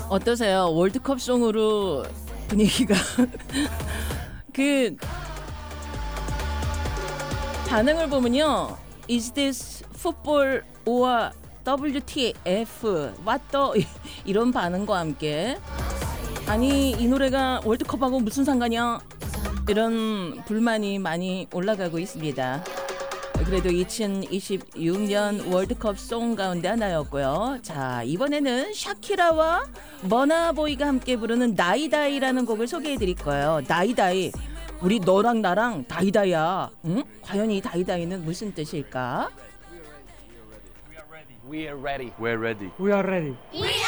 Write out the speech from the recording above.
어떠세요? 월드컵 송으로 분위기가 그 반응을 보면요. Is this football or WTF? What the? 이런 반응과 함께 아니 이 노래가 월드컵하고 무슨 상관이야? 이런 불만이 많이 올라가고 있습니다. 그래도 2026년 월드컵 송 가운데 하나였고요. 자, 이번에는 샤키라와 머나보이가 함께 부르는 다이다이라는 곡을 소개해 드릴 거예요. 다이다이. 우리 너랑 나랑 다이다이야. 응? 과연 이 다이다이는 무슨 뜻일까? We are ready. We're ready. We are ready. We